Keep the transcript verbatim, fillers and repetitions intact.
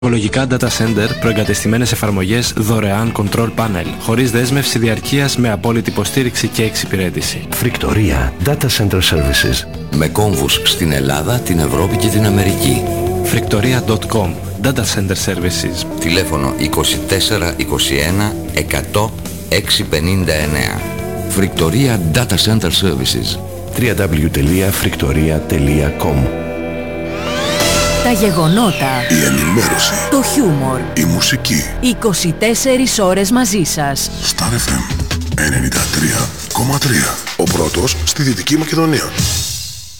Τεχνολογικά data center, προεγκατεστημένες εφαρμογές, δωρεάν control panel, χωρίς δέσμευση διαρκείας, με απόλυτη υποστήριξη και εξυπηρέτηση. Φρικτορία Data Center Services. Με κόμβους στην Ελλάδα, την Ευρώπη και την Αμερική. Φρικτορία τελεία κομ. Data Center Services. Τηλέφωνο είκοσι τέσσερα είκοσι ένα εκατό έξι πενήντα εννέα. Φρικτορία Data Center Services. double-u double-u double-u τελεία φρικτορία τελεία κομ. Τα γεγονότα, η ενημέρωση, το χιούμορ, η μουσική. είκοσι τέσσερις ώρες μαζί σας. Star εφ εμ ενενήντα τρία κόμμα τρία. Ο πρώτος στη Δυτική Μακεδονία.